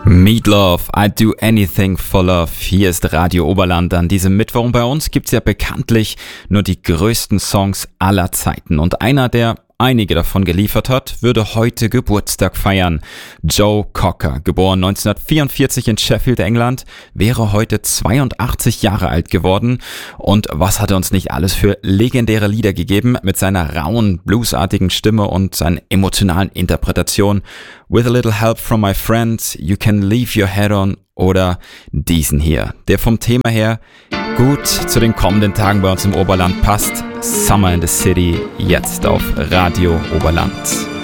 Meatloaf, I'd do anything for love. Hier ist Radio Oberland an diesem Mittwoch und bei uns gibt's ja bekanntlich nur die größten Songs aller Zeiten. Und einer, der einige davon geliefert hat, würde heute Geburtstag feiern. Joe Cocker, geboren 1944 in Sheffield, England, wäre heute 82 Jahre alt geworden. Und was hat er uns nicht alles für legendäre Lieder gegeben mit seiner rauen, bluesartigen Stimme und seiner emotionalen Interpretation. With a little help from my friends, you can leave your head on oder diesen hier, der vom Thema her gut zu den kommenden Tagen bei uns im Oberland passt. Summer in the City, jetzt auf Radio Oberland.